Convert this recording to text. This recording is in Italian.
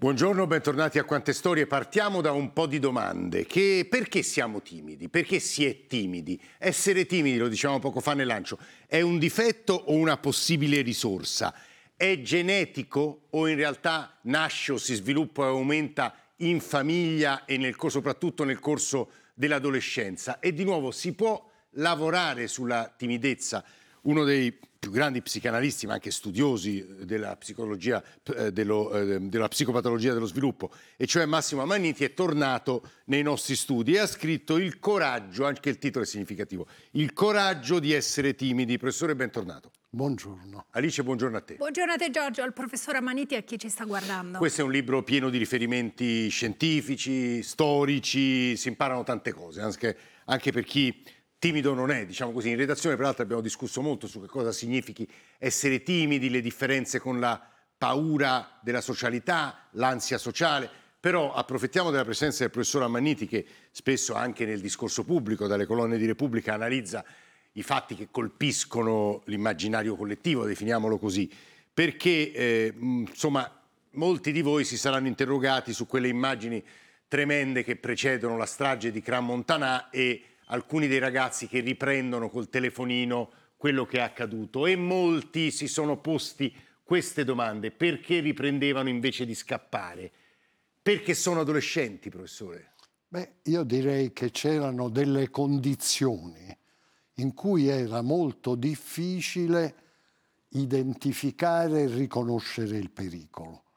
Buongiorno, bentornati a Quante Storie. Partiamo da un po' di domande. Perché siamo timidi? Perché si è timidi? Essere timidi, lo dicevamo poco fa nel lancio, è un difetto o una possibile risorsa? È genetico o in realtà nasce o si sviluppa e aumenta in famiglia e soprattutto nel corso dell'adolescenza? E di nuovo, si può lavorare sulla timidezza? Uno dei più grandi psicanalisti, ma anche studiosi della psicologia, della psicopatologia dello sviluppo, e cioè Massimo Amaniti, è tornato nei nostri studi e ha scritto Il coraggio, anche il titolo è significativo, Il coraggio di essere timidi. Professore, bentornato. Buongiorno. Alice, buongiorno a te. Buongiorno a te Giorgio, al professor Amaniti e a chi ci sta guardando. Questo è un libro pieno di riferimenti scientifici, storici, si imparano tante cose, anche per chi timido non è, diciamo così. In redazione, peraltro, abbiamo discusso molto su che cosa significhi essere timidi, le differenze con la paura della socialità, l'ansia sociale. Però approfittiamo della presenza del professor Amaniti, che spesso anche nel discorso pubblico, dalle colonne di Repubblica, analizza i fatti che colpiscono l'immaginario collettivo, definiamolo così, perché insomma molti di voi si saranno interrogati su quelle immagini tremende che precedono la strage di Crans-Montana e alcuni dei ragazzi che riprendono col telefonino quello che è accaduto, e molti si sono posti queste domande: perché riprendevano invece di scappare? Perché sono adolescenti, professore? Io direi che c'erano delle condizioni in cui era molto difficile identificare e riconoscere il pericolo.